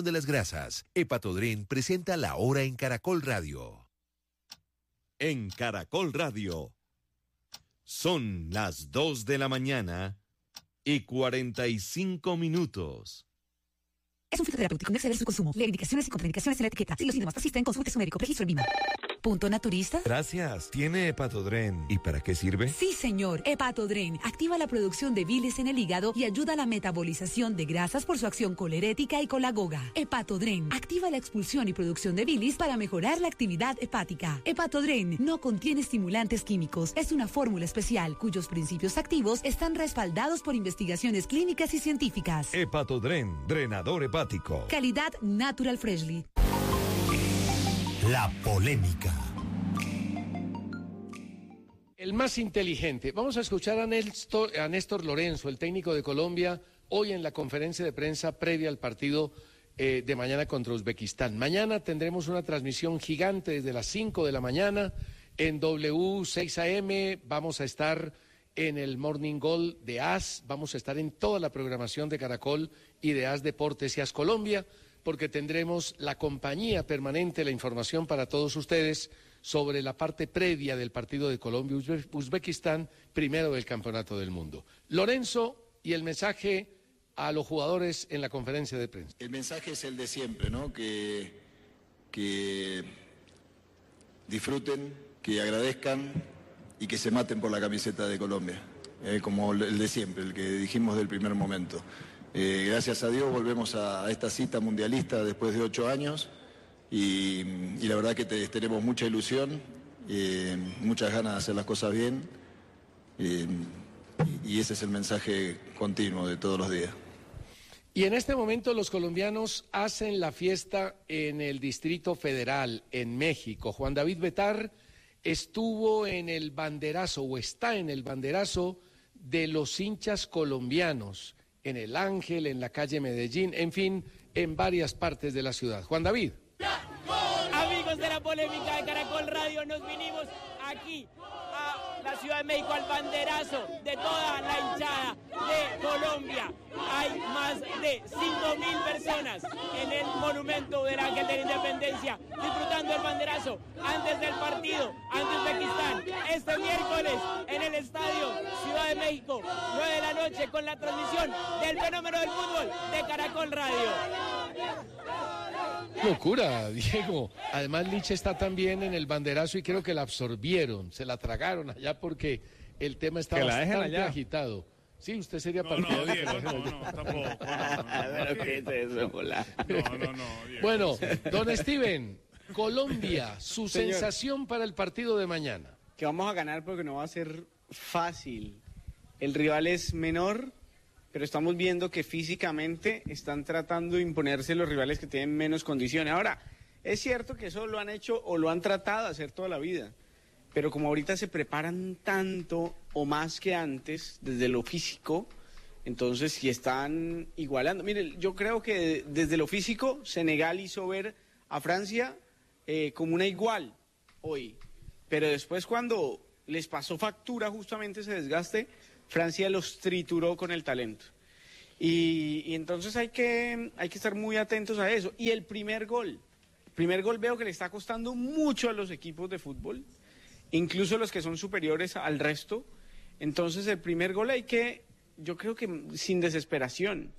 eliminación de las grasas. Hepatodren presenta La Hora en Caracol Radio. En Caracol Radio. Son las dos de la mañana y cuarenta y cinco minutos. Es un fitoterapéutico, no exceder su consumo. Lee indicaciones y contraindicaciones en la etiqueta. Si los síntomas persisten, consulte a su médico. Registro en Vima. Punto Naturista. Gracias. ¿Tiene Hepatodren? ¿Y para qué sirve? Sí, señor. Hepatodren activa la producción de bilis en el hígado y ayuda a la metabolización de grasas por su acción colerética y colagoga. Hepatodren activa la expulsión y producción de bilis para mejorar la actividad hepática. Hepatodren no contiene estimulantes químicos. Es una fórmula especial cuyos principios activos están respaldados por investigaciones clínicas y científicas. Hepatodren, drenador hepático. Calidad Natural Freshly. La polémica. El más inteligente. Vamos a escuchar a Néstor, a Néstor Lorenzo, el técnico de Colombia, hoy en la conferencia de prensa previa al partido eh, de mañana contra Uzbekistán. Mañana tendremos una transmisión gigante desde las cinco de la mañana en W seis A M. Vamos a estar en el Morning Goal de A S, vamos a estar en toda la programación de Caracol y de A S Deportes y A S Colombia, porque tendremos la compañía permanente, la información para todos ustedes sobre la parte previa del partido de Colombia-Uzbekistán, primero del Campeonato del Mundo. Lorenzo, y el mensaje a los jugadores en la conferencia de prensa. El mensaje es el de siempre, ¿no? Que, que disfruten, que agradezcan y que se maten por la camiseta de Colombia, eh, como el de siempre, el que dijimos del primer momento. Eh, gracias a Dios volvemos a, a esta cita mundialista después de ocho años. Y, y la verdad que te, tenemos mucha ilusión, eh, muchas ganas de hacer las cosas bien, eh, y ese es el mensaje continuo de todos los días. Y en este momento los colombianos hacen la fiesta en el Distrito Federal, en México. Juan David Betar estuvo en el banderazo, o está en el banderazo de los hinchas colombianos, en El Ángel, en la calle Medellín, en fin, en varias partes de la ciudad. Juan David. Amigos de la polémica de Caracol Radio, nos vinimos aquí a la Ciudad de México, al banderazo de toda la hinchada de Colombia. Hay más de cinco mil personas en el monumento del Ángel de la Independencia disfrutando el banderazo antes del partido ante Uzbekistán. Este miércoles en el estadio Ciudad de México, nueve de la noche, con la transmisión del fenómeno del fútbol de Caracol Radio. Locura, Diego. Además, Liche está también en el banderazo y creo que la absorbieron, se la tragaron allá porque el tema está Que la dejen bastante allá. agitado. Sí, usted sería No, partidario no, de que la Diego, dejen no, allá. no, tampoco. No, no, Pero qué es eso, hola. no, no, no, Diego. Bueno, don Steven, Colombia, su Señor. sensación para el partido de mañana. Que vamos a ganar porque no va a ser fácil. El rival es menor, pero estamos viendo que físicamente están tratando de imponerse los rivales que tienen menos condiciones. Ahora, es cierto que eso lo han hecho o lo han tratado de hacer toda la vida, pero como ahorita se preparan tanto o más que antes desde lo físico, entonces si están igualando. Mire, yo creo que desde lo físico Senegal hizo ver a Francia eh, como una igual hoy, pero después cuando les pasó factura justamente ese desgaste, Francia los trituró con el talento. Y, y entonces hay que, hay que estar muy atentos a eso. Y el primer gol, el primer gol veo que le está costando mucho a los equipos de fútbol, incluso los que son superiores al resto. Entonces el primer gol hay que, yo creo que sin desesperación,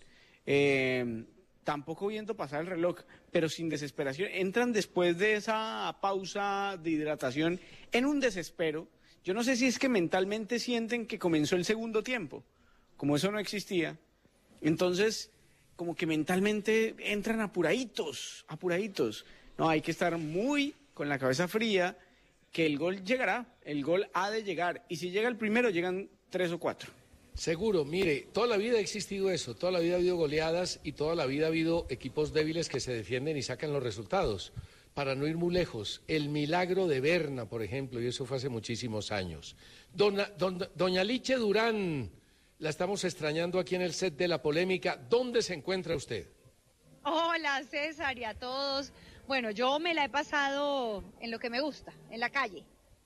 eh, tampoco viendo pasar el reloj, pero sin desesperación. Entran después de esa pausa de hidratación en un desespero. Yo no sé si es que mentalmente sienten que comenzó el segundo tiempo, como eso no existía. Entonces, como que mentalmente entran apuraditos, apuraditos. No, hay que estar muy con la cabeza fría, que el gol llegará, el gol ha de llegar. Y si llega el primero, llegan tres o cuatro. Seguro, mire, toda la vida ha existido eso, toda la vida ha habido goleadas y toda la vida ha habido equipos débiles que se defienden y sacan los resultados. Para no ir muy lejos, el milagro de Berna, por ejemplo, y eso fue hace muchísimos años. Dona, don, doña Liche Durán, la estamos extrañando aquí en el set de La Polémica. ¿Dónde se encuentra usted? Hola César y a todos. Bueno, yo me la he pasado en lo que me gusta, en la calle,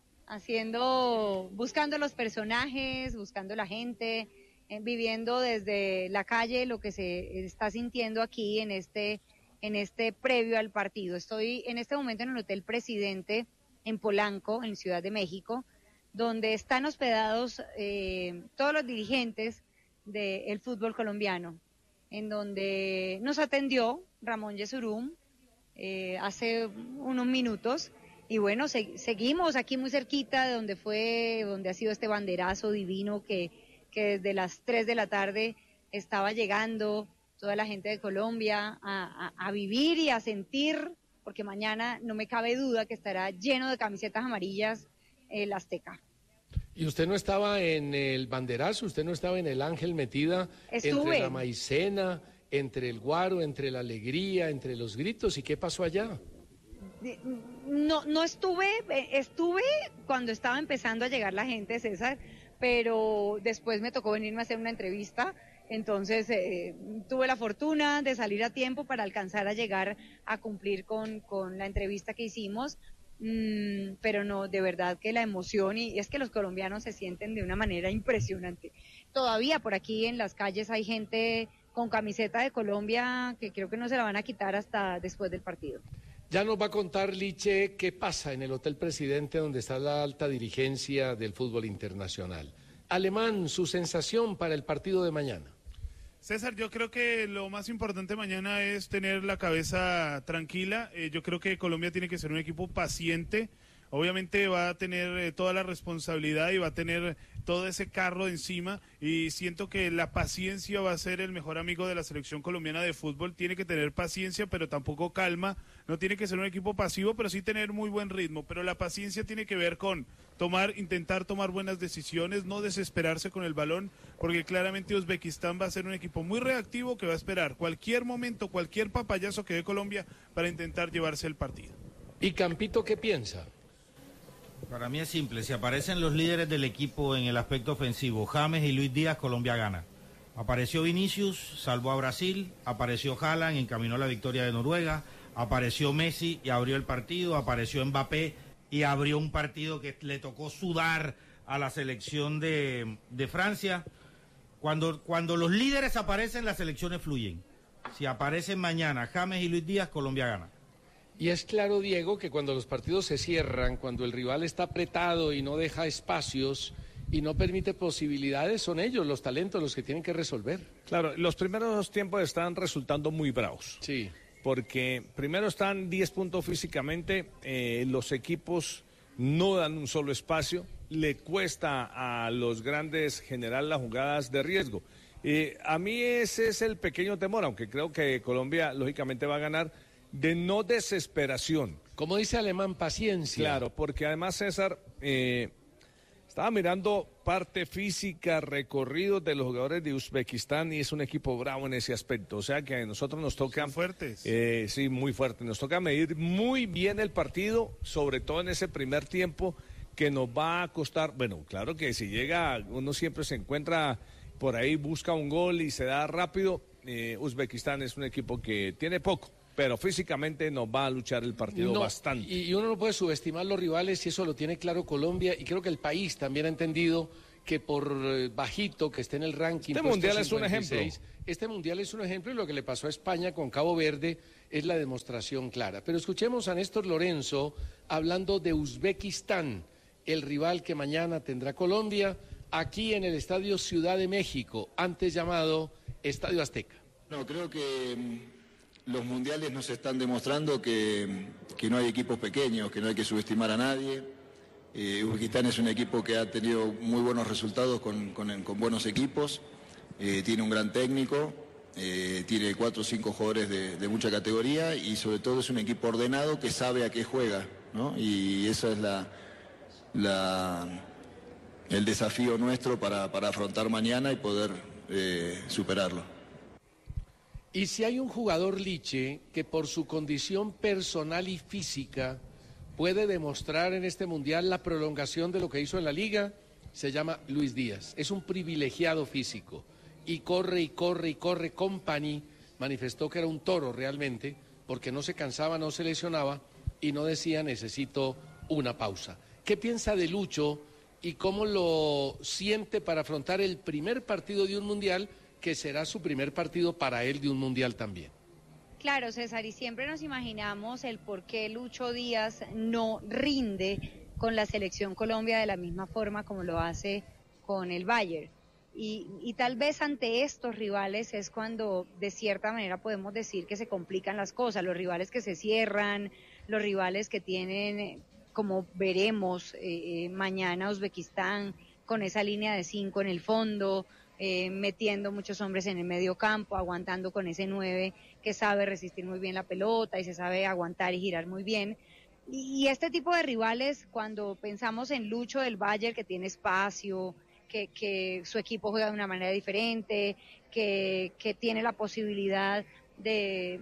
haciendo, buscando los personajes, buscando la gente, eh, viviendo desde la calle lo que se está sintiendo aquí en este en este previo al partido. Estoy en este momento en el Hotel Presidente en Polanco, en Ciudad de México, donde están hospedados eh, todos los dirigentes del fútbol colombiano, en donde nos atendió Ramón Yesurum eh, hace unos minutos y bueno, se, seguimos aquí muy cerquita de donde fue, donde ha sido este banderazo divino que, que desde las tres de la tarde estaba llegando toda la gente de Colombia a, a, a vivir y a sentir, porque mañana no me cabe duda que estará lleno de camisetas amarillas el Azteca. ¿Y usted no estaba en el banderazo? ¿Usted no estaba en el Ángel metida Estuve. entre la maicena, entre el guaro, entre la alegría, entre los gritos? ¿Y qué pasó allá? No, no estuve, estuve cuando estaba empezando a llegar la gente, César, pero después me tocó venirme a hacer una entrevista, entonces eh, tuve la fortuna de salir a tiempo para alcanzar a llegar a cumplir con, con la entrevista que hicimos, mm, pero no, de verdad que la emoción, y es que los colombianos se sienten de una manera impresionante. Todavía por aquí en las calles hay gente con camiseta de Colombia que creo que no se la van a quitar hasta después del partido. Ya nos va a contar Liche qué pasa en el Hotel Presidente, donde está la alta dirigencia del fútbol internacional. Alemán, su sensación para el partido de mañana. César, yo creo que lo más importante mañana es tener la cabeza tranquila. Eh, yo creo que Colombia tiene que ser un equipo paciente. Obviamente va a tener eh, toda la responsabilidad y va a tener todo ese carro encima, y siento que la paciencia va a ser el mejor amigo de la selección colombiana de fútbol. Tiene que tener paciencia, pero tampoco calma. No tiene que ser un equipo pasivo, pero sí tener muy buen ritmo. Pero la paciencia tiene que ver con tomar, intentar tomar buenas decisiones, no desesperarse con el balón, porque claramente Uzbekistán va a ser un equipo muy reactivo que va a esperar cualquier momento, cualquier papayazo que dé Colombia para intentar llevarse el partido. ¿Y Campito qué piensa? Para mí es simple, si aparecen los líderes del equipo en el aspecto ofensivo, James y Luis Díaz, Colombia gana. Apareció Vinicius, salvó a Brasil, apareció Haaland, encaminó la victoria de Noruega, apareció Messi y abrió el partido, apareció Mbappé y abrió un partido que le tocó sudar a la selección de, de Francia. Cuando, cuando los líderes aparecen, las selecciones fluyen. Si aparecen mañana James y Luis Díaz, Colombia gana. Y es claro, Diego, que cuando los partidos se cierran, cuando el rival está apretado y no deja espacios y no permite posibilidades, son ellos, los talentos, los que tienen que resolver. Claro, los primeros tiempos están resultando muy bravos. Sí. Porque primero están diez puntos físicamente, eh, los equipos no dan un solo espacio, le cuesta a los grandes generar las jugadas de riesgo. Eh, a mí ese es el pequeño temor, aunque creo que Colombia lógicamente va a ganar, de no desesperación. Como dice Alemán, paciencia. Claro, porque además, César, eh, estaba mirando parte física, recorridos de los jugadores de Uzbekistán, y es un equipo bravo en ese aspecto. O sea que a nosotros nos toca... Son fuertes. Eh, sí, muy fuertes. Nos toca medir muy bien el partido, sobre todo en ese primer tiempo, que nos va a costar... Bueno, claro que si llega, uno siempre se encuentra por ahí, busca un gol y se da rápido. Eh, Uzbekistán es un equipo que tiene poco, pero físicamente nos va a luchar el partido no, bastante. Y, y uno no puede subestimar los rivales, y eso lo tiene claro Colombia, y creo que el país también ha entendido que por eh, bajito que esté en el ranking... Este mundial es un ejemplo. Este mundial es un ejemplo, y lo que le pasó a España con Cabo Verde es la demostración clara. Pero escuchemos a Néstor Lorenzo hablando de Uzbekistán, el rival que mañana tendrá Colombia, aquí en el Estadio Ciudad de México, antes llamado Estadio Azteca. No, creo que los mundiales nos están demostrando que, que no hay equipos pequeños, que no hay que subestimar a nadie. Eh, Uzbekistán es un equipo que ha tenido muy buenos resultados con, con, con buenos equipos, eh, tiene un gran técnico, eh, tiene cuatro o cinco jugadores de, de mucha categoría, y sobre todo es un equipo ordenado que sabe a qué juega, ¿no? Y eso es la, la, el desafío nuestro para, para afrontar mañana y poder eh, superarlo. Y si hay un jugador, Liche, que por su condición personal y física puede demostrar en este mundial la prolongación de lo que hizo en la liga, se llama Luis Díaz. Es un privilegiado físico y corre y corre y corre. Company manifestó que era un toro realmente, porque no se cansaba, no se lesionaba y no decía necesito una pausa. ¿Qué piensa de Lucho y cómo lo siente para afrontar el primer partido de un mundial, que será su primer partido para él de un mundial también? Claro, César, y siempre nos imaginamos el por qué Lucho Díaz no rinde con la selección Colombia de la misma forma como lo hace con el Bayern. Y, y tal vez ante estos rivales es cuando de cierta manera podemos decir que se complican las cosas, los rivales que se cierran, los rivales que tienen como veremos eh, mañana Uzbekistán con esa línea de cinco en el fondo, eh, metiendo muchos hombres en el medio campo, aguantando con ese nueve que sabe resistir muy bien la pelota y se sabe aguantar y girar muy bien. Y, y este tipo de rivales, cuando pensamos en Lucho del Bayern, que tiene espacio, que, que su equipo juega de una manera diferente, que, que tiene la posibilidad de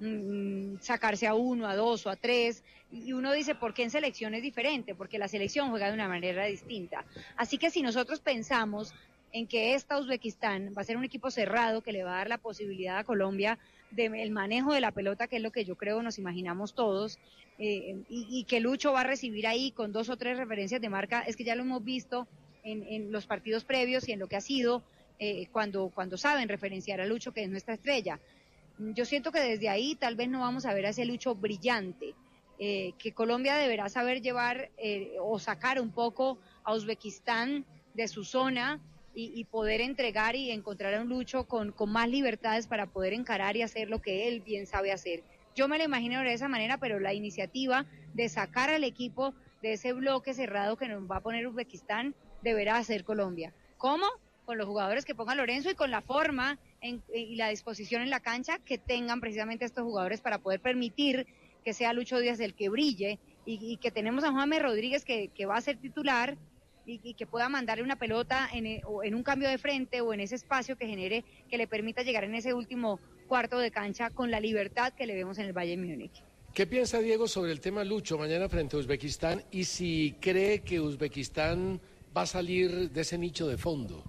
mm, sacarse a uno, a dos o a tres, y uno dice, ¿por qué en selección es diferente? Porque la selección juega de una manera distinta. Así que si nosotros pensamos en que esta Uzbekistán va a ser un equipo cerrado que le va a dar la posibilidad a Colombia del manejo de la pelota, que es lo que yo creo nos imaginamos todos, eh, y, y que Lucho va a recibir ahí con dos o tres referencias de marca, es que ya lo hemos visto en, en los partidos previos y en lo que ha sido eh, cuando, cuando saben referenciar a Lucho, que es nuestra estrella. Yo siento que desde ahí tal vez no vamos a ver a ese Lucho brillante, eh, que Colombia deberá saber llevar eh, o sacar un poco a Uzbekistán de su zona y, y poder entregar y encontrar a un Lucho con, con más libertades para poder encarar y hacer lo que él bien sabe hacer. Yo me lo imagino de esa manera, pero la iniciativa de sacar al equipo de ese bloque cerrado que nos va a poner Uzbekistán deberá hacer Colombia. ¿Cómo? Con los jugadores que ponga Lorenzo y con la forma en, y la disposición en la cancha que tengan precisamente estos jugadores para poder permitir que sea Lucho Díaz el que brille y, y que tenemos a James Rodríguez que, que va a ser titular y, y que pueda mandarle una pelota en, o en un cambio de frente o en ese espacio que genere, que le permita llegar en ese último cuarto de cancha con la libertad que le vemos en el Bayern Múnich. ¿Qué piensa Diego sobre el tema Lucho mañana frente a Uzbekistán y si cree que Uzbekistán va a salir de ese nicho de fondo?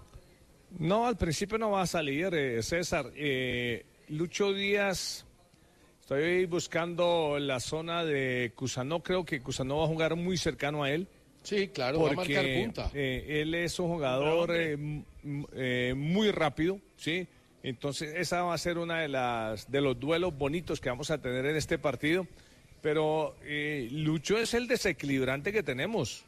No, al principio no va a salir, eh, César. Eh, Lucho Díaz, estoy buscando la zona de Cusanó, creo que Cusanó va a jugar muy cercano a él. Sí, claro, porque, va a marcar punta. Eh, él es un jugador eh, eh, muy rápido, ¿sí? Entonces esa va a ser una de las de los duelos bonitos que vamos a tener en este partido. Pero eh, Lucho es el desequilibrante que tenemos.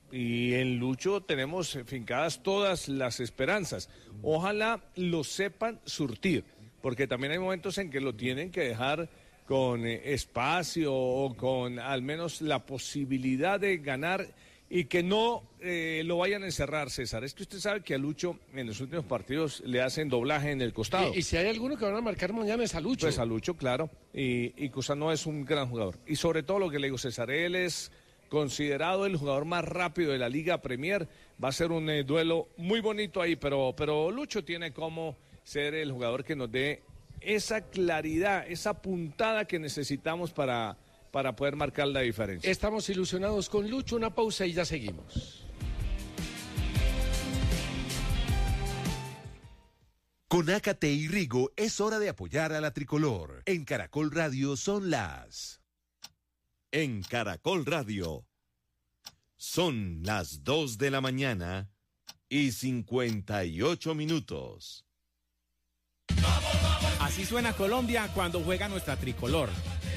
Y en Lucho tenemos fincadas todas las esperanzas. Ojalá lo sepan surtir, porque también hay momentos en que lo tienen que dejar con eh, espacio o con al menos la posibilidad de ganar y que no eh, lo vayan a encerrar, César. Es que usted sabe que a Lucho en los últimos partidos le hacen doblaje en el costado. Y, y si hay alguno que van a marcar mañana es a Lucho. Pues a Lucho, claro. Y, y Cusano es un gran jugador. Y sobre todo lo que le digo, César, él es considerado el jugador más rápido de la Liga Premier. Va a ser un eh, duelo muy bonito ahí, pero, pero Lucho tiene como ser el jugador que nos dé esa claridad, esa puntada que necesitamos para, para poder marcar la diferencia. Estamos ilusionados con Lucho, una pausa y ya seguimos. Con Ácate y Rigo es hora de apoyar a la tricolor. En Caracol Radio son las... En Caracol Radio son las dos de la mañana y cincuenta y ocho minutos. Así suena Colombia cuando juega nuestra tricolor.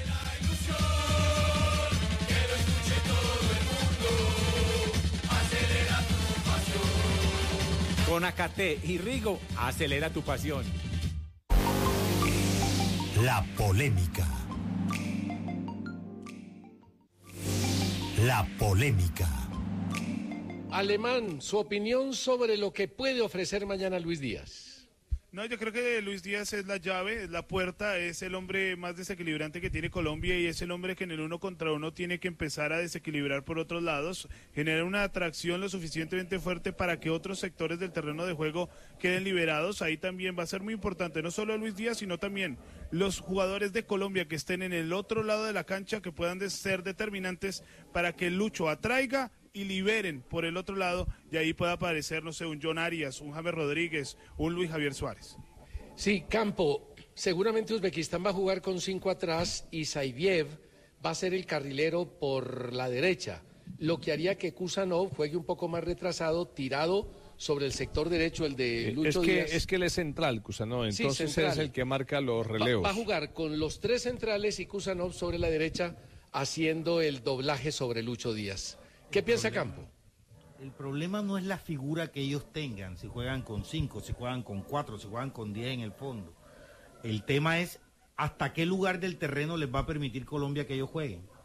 Con Ácate y Rigo, acelera tu pasión. La polémica. La polémica. Alemán, su opinión sobre lo que puede ofrecer mañana Luis Díaz. No, yo creo que Luis Díaz es la llave, es la puerta, es el hombre más desequilibrante que tiene Colombia y es el hombre que en el uno contra uno tiene que empezar a desequilibrar por otros lados, generar una atracción lo suficientemente fuerte para que otros sectores del terreno de juego queden liberados. Ahí también va a ser muy importante, no solo Luis Díaz, sino también los jugadores de Colombia que estén en el otro lado de la cancha, que puedan de ser determinantes para que Lucho atraiga y liberen por el otro lado, y ahí pueda aparecer, no sé, un John Arias, un James Rodríguez, un Luis Javier Suárez. Sí, Campo, seguramente Uzbekistán va a jugar con cinco atrás y Zaiviev va a ser el carrilero por la derecha, lo que haría que Kusanov juegue un poco más retrasado, tirado sobre el sector derecho, el de Lucho es que, Díaz. Es que él es central, Kusanov, entonces sí, es el que marca los relevos. Va, va a jugar con los tres centrales y Kusanov sobre la derecha, haciendo el doblaje sobre Lucho Díaz. ¿Qué piensa Campo? El problema no es la figura que ellos tengan, si juegan con cinco, si juegan con cuatro, si juegan con diez en el fondo. El tema es hasta qué lugar del terreno les va a permitir Colombia que ellos jueguen.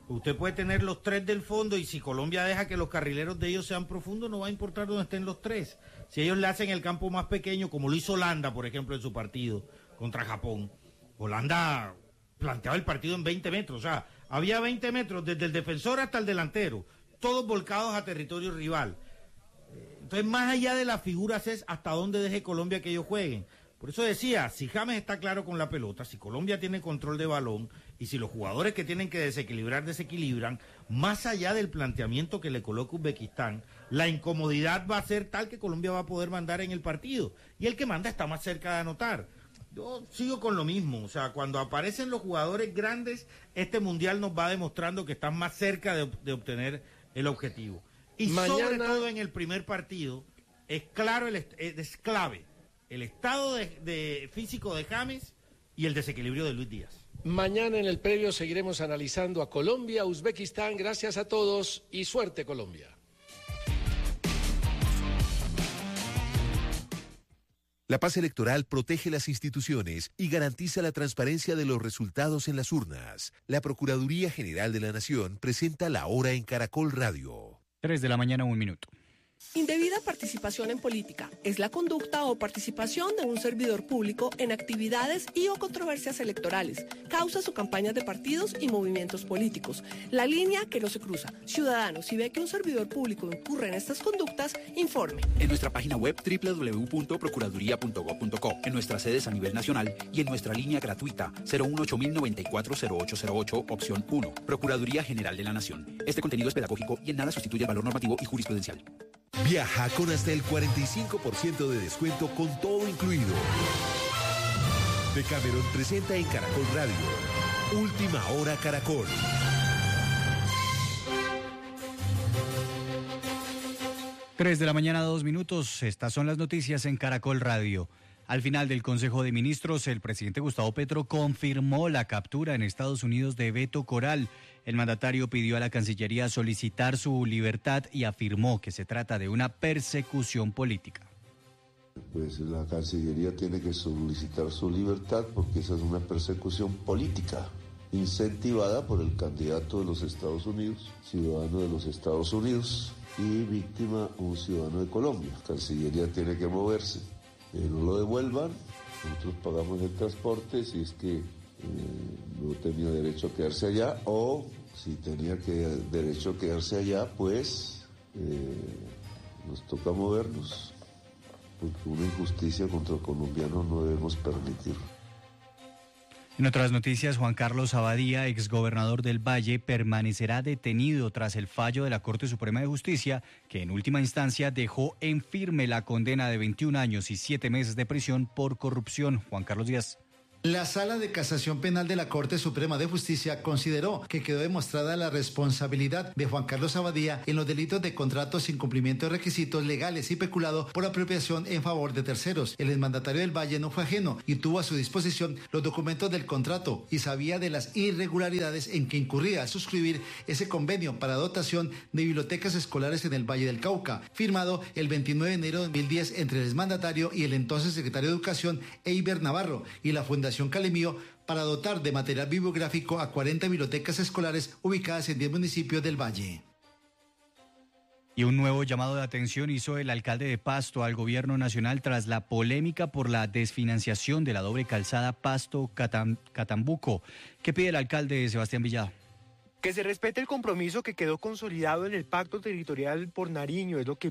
Usted puede tener los tres del fondo y si Colombia deja que los carrileros de ellos sean profundos, no va a importar dónde estén los tres. Si ellos le hacen el campo más pequeño, como lo hizo Holanda, por ejemplo, en su partido contra Japón. Holanda planteaba el partido en veinte metros, o sea, había veinte metros desde el defensor hasta el delantero, todos volcados a territorio rival. Entonces, más allá de las figuras es hasta dónde deje Colombia que ellos jueguen. Por eso decía, si James está claro con la pelota, si Colombia tiene control de balón y si los jugadores que tienen que desequilibrar desequilibran, más allá del planteamiento que le coloca Uzbekistán, la incomodidad va a ser tal que Colombia va a poder mandar en el partido. Y el que manda está más cerca de anotar. Yo sigo con lo mismo, o sea, cuando aparecen los jugadores grandes, este Mundial nos va demostrando que están más cerca de, de obtener el objetivo. Y Mañana... sobre todo en el primer partido, es claro, el, es clave el estado de, de físico de James y el desequilibrio de Luis Díaz. Mañana en el previo seguiremos analizando a Colombia, Uzbekistán. Gracias a todos y suerte, Colombia. La paz electoral protege las instituciones y garantiza la transparencia de los resultados en las urnas. La Procuraduría General de la Nación presenta La Hora en Caracol Radio. Tres de la mañana, un minuto. Indebida participación en política es la conducta o participación de un servidor público en actividades y o controversias electorales, causas o campañas de partidos y movimientos políticos. La línea que no se cruza. Ciudadanos, si ve que un servidor público incurre en estas conductas, informe. En nuestra página web doble u doble u doble u punto procuraduría punto gob punto co, en nuestras sedes a nivel nacional y en nuestra línea gratuita cero uno ocho mil noventa y cuatro cero ocho cero ocho, opción uno. Procuraduría General de la Nación. Este contenido es pedagógico y en nada sustituye el valor normativo y jurisprudencial. Viaja con hasta el cuarenta y cinco por ciento de descuento con todo incluido. Decameron presenta en Caracol Radio Última Hora Caracol. Tres de la mañana, dos minutos. Estas son las noticias en Caracol Radio. Al final del Consejo de Ministros, el presidente Gustavo Petro confirmó la captura en Estados Unidos de Beto Coral. El mandatario pidió a la Cancillería solicitar su libertad y afirmó que se trata de una persecución política. Pues la Cancillería tiene que solicitar su libertad porque esa es una persecución política incentivada por el candidato de los Estados Unidos, ciudadano de los Estados Unidos y víctima un ciudadano de Colombia. La Cancillería tiene que moverse. Eh, no lo devuelvan, nosotros pagamos el transporte si es que eh, no tenía derecho a quedarse allá, o si tenía que, derecho a quedarse allá, pues eh, nos toca movernos, porque una injusticia contra colombianos no debemos permitir. En otras noticias, Juan Carlos Abadía, exgobernador del Valle, permanecerá detenido tras el fallo de la Corte Suprema de Justicia, que en última instancia dejó en firme la condena de veintiún años y siete meses de prisión por corrupción. Juan Carlos Díaz. La Sala de Casación Penal de la Corte Suprema de Justicia consideró que quedó demostrada la responsabilidad de Juan Carlos Abadía en los delitos de contratos sin cumplimiento de requisitos legales y peculado por apropiación en favor de terceros. El exmandatario del Valle no fue ajeno y tuvo a su disposición los documentos del contrato y sabía de las irregularidades en que incurría al suscribir ese convenio para dotación de bibliotecas escolares en el Valle del Cauca, firmado el veintinueve de enero de dos mil diez entre el exmandatario y el entonces secretario de Educación, Eiber Navarro, y la Fundación Calemío para dotar de material bibliográfico a cuarenta bibliotecas escolares ubicadas en diez municipios del Valle. Y un nuevo llamado de atención hizo el alcalde de Pasto al gobierno nacional tras la polémica por la desfinanciación de la doble calzada Pasto-Catambuco. ¿Qué pide el alcalde Sebastián Villada? Que se respete el compromiso que quedó consolidado en el Pacto Territorial por Nariño, es lo que